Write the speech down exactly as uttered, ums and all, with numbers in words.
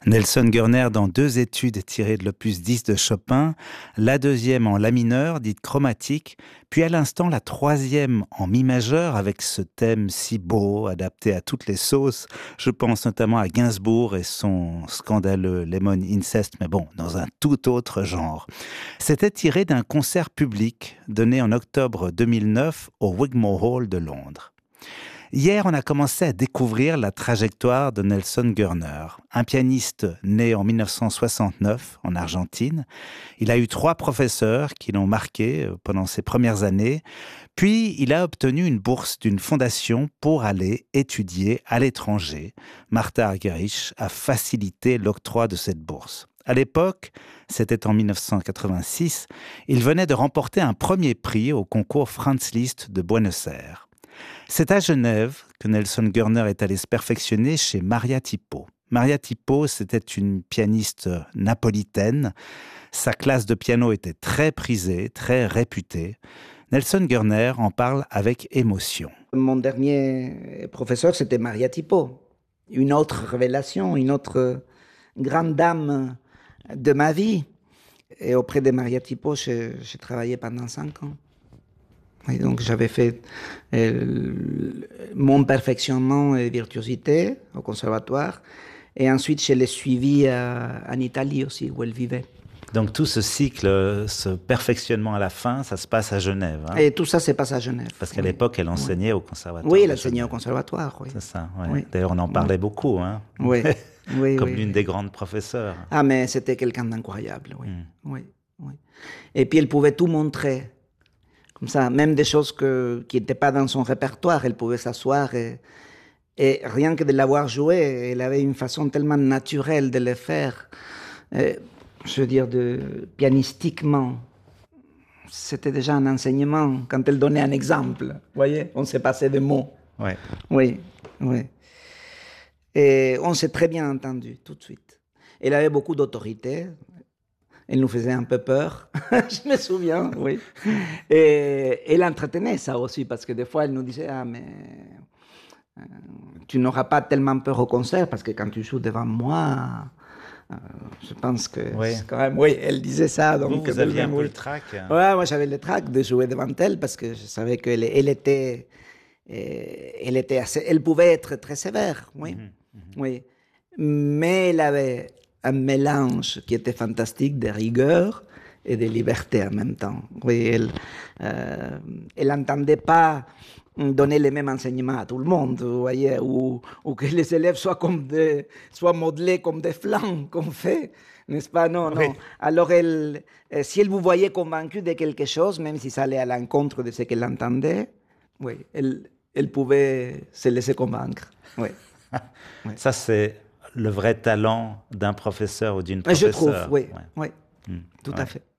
Nelson Gurner dans deux études tirées de l'opus dix de Chopin, la deuxième en la mineur, dite chromatique, puis à l'instant la troisième en mi majeur avec ce thème si beau, adapté à toutes les sauces. Je pense notamment à Gainsbourg et son scandaleux Lemon Incest, mais bon, dans un tout autre genre. C'était tiré d'un concert public donné en octobre deux mille neuf au Wigmore Hall de Londres. Hier, on a commencé à découvrir la trajectoire de Nelson Gurner, un pianiste né en mille neuf cent soixante-neuf en Argentine. Il a eu trois professeurs qui l'ont marqué pendant ses premières années, puis il a obtenu une bourse d'une fondation pour aller étudier à l'étranger. Martha Argerich a facilité l'octroi de cette bourse. À l'époque, c'était en mille neuf cent quatre-vingt-six, il venait de remporter un premier prix au concours Franz Liszt de Buenos Aires. C'est à Genève que Nelson Gurner est allé se perfectionner chez Maria Tipo. Maria Tipo, c'était une pianiste napolitaine. Sa classe de piano était très prisée, très réputée. Nelson Gurner en parle avec émotion. Mon dernier professeur, c'était Maria Tipo. Une autre révélation, une autre grande dame de ma vie. Et auprès de Maria Tipo, j'ai, j'ai travaillé pendant cinq ans. Et donc j'avais fait euh, mon perfectionnement et virtuosité au conservatoire. Et ensuite, je l'ai suivi euh, en Italie aussi, où elle vivait. Donc tout ce cycle, ce perfectionnement à la fin, ça se passe à Genève. Hein. Et tout ça se passe à Genève. Parce qu'à oui. l'époque, elle enseignait oui. au conservatoire. Oui, elle enseignait au conservatoire. Oui. C'est ça. Ouais. Oui. D'ailleurs, on en parlait oui. beaucoup. Hein. Oui. oui Comme oui, l'une oui. des grandes professeurs. Ah, mais c'était quelqu'un d'incroyable. Oui. Mm. Oui. Oui. Et puis elle pouvait tout montrer. Comme ça, même des choses que, qui n'étaient pas dans son répertoire, elle pouvait s'asseoir et, et rien que de l'avoir joué, elle avait une façon tellement naturelle de le faire. Et, je veux dire, de, pianistiquement, c'était déjà un enseignement quand elle donnait un exemple. Vous voyez, on s'est passé de mots. Ouais. Oui, oui. Et on s'est très bien entendu tout de suite. Elle avait beaucoup d'autorité. Elle nous faisait un peu peur, je me souviens, oui. Et elle entretenait ça aussi, parce que des fois, elle nous disait « Ah, mais euh, tu n'auras pas tellement peur au concert, parce que quand tu joues devant moi, euh, je pense que oui. c'est quand même... » Oui, elle disait ça. Donc, vous, vous aviez un peu oui. le trac. Ouais, moi, j'avais le trac de jouer devant elle, parce que je savais qu'elle elle était, elle était assez... Elle pouvait être très sévère, oui. Mm-hmm. Mm-hmm. Oui. Mais elle avait un mélange qui était fantastique de rigueur et de liberté en même temps. Oui, elle euh, elle n'entendait pas donner les mêmes enseignements à tout le monde, vous voyez, ou, ou que les élèves soient, comme des, soient modelés comme des flancs qu'on fait, n'est-ce pas? Non, oui. non. Alors, elle, si elle vous voyait convaincu de quelque chose, même si ça allait à l'encontre de ce qu'elle entendait, oui, elle, elle pouvait se laisser convaincre. Oui. oui. Ça, c'est le vrai talent d'un professeur ou d'une professeure. Je trouve, oui, ouais. oui, mmh. tout ouais. à fait.